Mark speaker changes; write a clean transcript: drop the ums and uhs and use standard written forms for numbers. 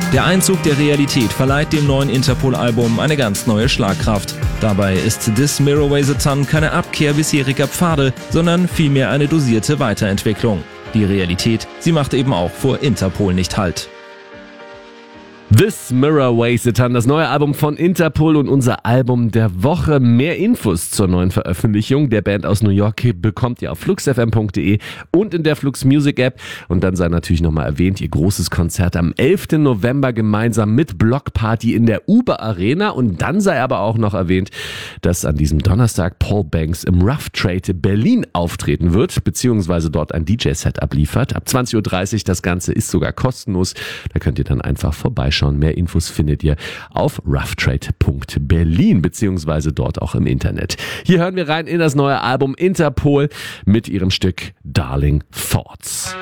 Speaker 1: Der Einzug der Realität verleiht dem neuen Interpol-Album eine ganz neue Schlagkraft. Dabei ist This Mirror Away the Sun keine Abkehr bisheriger Pfade, sondern vielmehr eine dosierte Weiterentwicklung. Die Realität, sie macht eben auch vor Interpol nicht Halt.
Speaker 2: This Mirror Away the Sun, das neue Album von Interpol und unser Album der Woche. Mehr Infos zur neuen Veröffentlichung der Band aus New York bekommt ihr auf fluxfm.de und in der Flux Music App. Und dann sei natürlich nochmal erwähnt, ihr großes Konzert am 11. November gemeinsam mit Block Party in der Uber Arena. Und dann sei aber auch noch erwähnt, dass an diesem Donnerstag Paul Banks im Rough Trade Berlin auftreten wird, beziehungsweise dort ein DJ-Set abliefert. Ab 20.30 Uhr, das Ganze ist sogar kostenlos. Da könnt ihr dann einfach vorbeischauen. Mehr Infos findet ihr auf roughtrade.berlin beziehungsweise dort auch im Internet. Hier hören wir rein in das neue Album Interpol mit ihrem Stück Darling Thoughts.